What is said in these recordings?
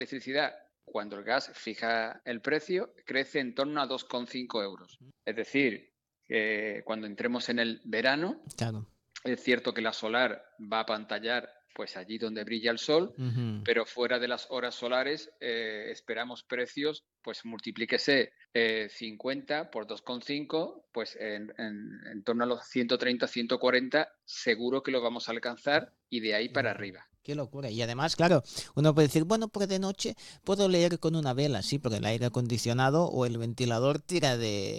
electricidad, cuando el gas fija el precio, crece en torno a 2,5 euros. Es decir, cuando entremos en el verano, Claro. es cierto que la solar va a apantallar pues allí donde brilla el sol, Ujú. pero fuera de las horas solares esperamos precios, pues multiplíquese 50 por 2,5, pues en torno a los 130, 140, seguro que lo vamos a alcanzar y de ahí Qué para locura. arriba. Qué locura. Y además, claro, uno puede decir, bueno, pues de noche puedo leer con una vela, sí, porque el aire acondicionado o el ventilador tira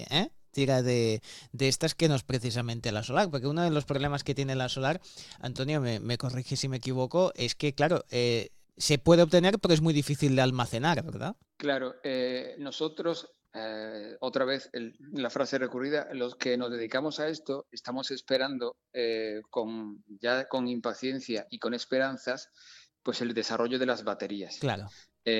de estas que no es precisamente la solar, porque uno de los problemas que tiene la solar, Antonio, me corrige si me equivoco, es que, claro, se puede obtener, pero es muy difícil de almacenar, ¿verdad? Claro, nosotros, otra vez la frase recurrida, los que nos dedicamos a esto, estamos esperando ya con impaciencia y con esperanzas, pues el desarrollo de las baterías. Claro.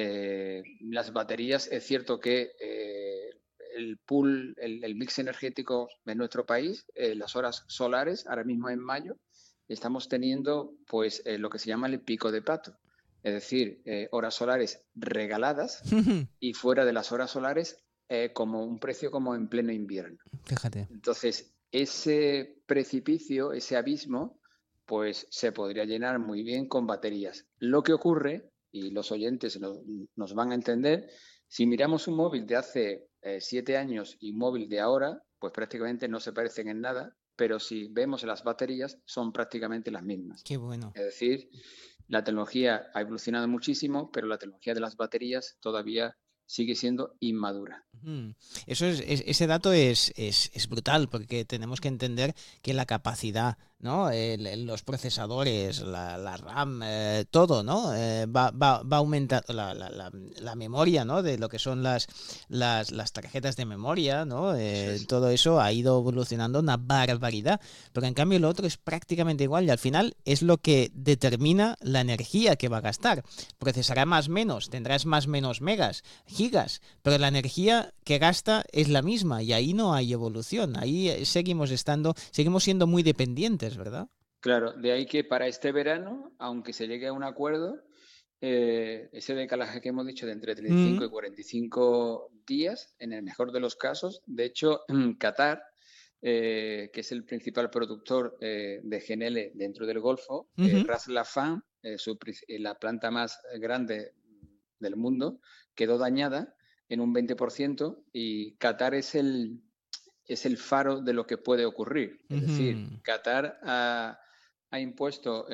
Las baterías, es cierto que el pool, el mix energético de nuestro país, las horas solares, ahora mismo en mayo, estamos teniendo pues lo que se llama el pico de pato. Es decir, horas solares regaladas y fuera de las horas solares como un precio como en pleno invierno. Fíjate. Entonces, ese precipicio, ese abismo, pues se podría llenar muy bien con baterías. Lo que ocurre, y los oyentes nos van a entender, si miramos un móvil de hace 7 años y un móvil de ahora, pues prácticamente no se parecen en nada, pero si vemos las baterías son prácticamente las mismas. Qué bueno. Es decir, la tecnología ha evolucionado muchísimo, pero la tecnología de las baterías todavía sigue siendo inmadura. Ujú. Ese dato es brutal porque tenemos que entender que la capacidad, ¿no? Los procesadores, la RAM, todo, ¿no? Va aumentando la memoria, ¿no? De lo que son las tarjetas de memoria, ¿no? Eso es. Todo eso ha ido evolucionando una barbaridad. Pero en cambio lo otro es prácticamente igual y al final es lo que determina la energía que va a gastar. Procesará más menos, tendrás más menos megas, gigas, pero la energía que gasta es la misma y ahí no hay evolución. Ahí seguimos siendo muy dependientes, ¿verdad? Claro, de ahí que para este verano, aunque se llegue a un acuerdo, ese decalaje que hemos dicho de entre 35 Mm, y 45 días, en el mejor de los casos, de hecho, Qatar, que es el principal productor de GNL dentro del Golfo, ujú. Ras Laffan, la planta más grande del mundo, quedó dañada en un 20% y Qatar es el faro de lo que puede ocurrir. Es decir, Ujú. Qatar ha impuesto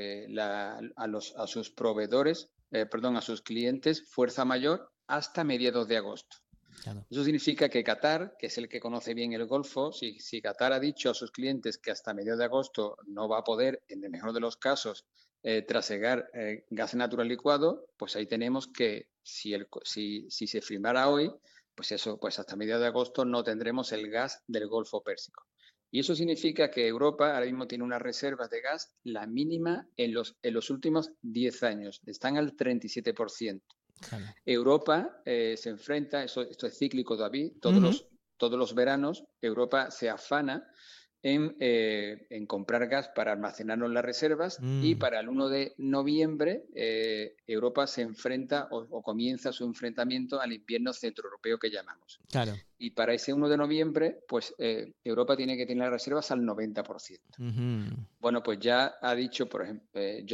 a sus proveedores, perdón, a sus clientes fuerza mayor hasta mediados de agosto. Claro. Eso significa que Qatar, que es el que conoce bien el Golfo, si Qatar ha dicho a sus clientes que hasta mediados de agosto no va a poder, en el mejor de los casos, trasegar gas natural licuado, pues ahí tenemos que si se firmara hoy, pues eso, pues hasta mediados de agosto no tendremos el gas del Golfo Pérsico. Y eso significa que Europa ahora mismo tiene unas reservas de gas, la mínima en los últimos 10 años, están al 37%. Claro. Europa se enfrenta, esto es cíclico, David, Ujú. todos los veranos Europa se afana en comprar gas para almacenarlo en las reservas y Mm, para el 1 de noviembre Europa se enfrenta o comienza su enfrentamiento al invierno centroeuropeo que llamamos. claro. Y para ese 1 de noviembre, pues Europa tiene que tener las reservas al 90%. Ujú. Bueno, pues ya ha dicho, por ejemplo,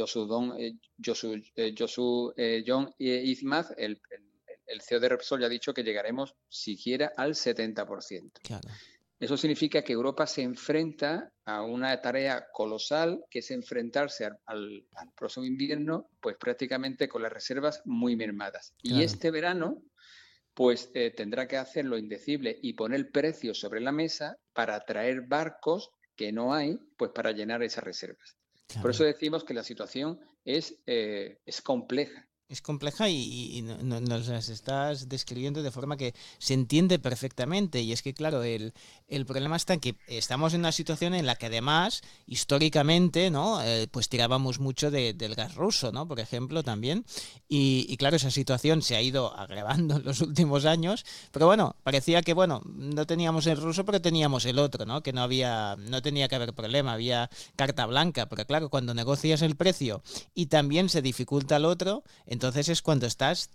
John Ismaz, el CEO de Repsol, ya ha dicho que llegaremos siquiera al 70%. Claro. Eso significa que Europa se enfrenta a una tarea colosal, que es enfrentarse al próximo invierno, pues prácticamente con las reservas muy mermadas. Y Claro. este verano, pues tendrá que hacer lo indecible y poner precios sobre la mesa para traer barcos que no hay, pues para llenar esas reservas. Por eso Claro. decimos que la situación es compleja. Es compleja y nos las estás describiendo de forma que se entiende perfectamente. Y es que, claro, el problema está en que estamos en una situación en la que además, históricamente, ¿no? Pues tirábamos mucho del gas ruso, ¿no? Por ejemplo, también. Y claro, esa situación se ha ido agravando en los últimos años. Pero bueno, parecía que, bueno, no teníamos el ruso, pero teníamos el otro, ¿no? Que no tenía que haber problema, había carta blanca. Pero claro, cuando negocias el precio y también se dificulta el otro, entonces es cuando estás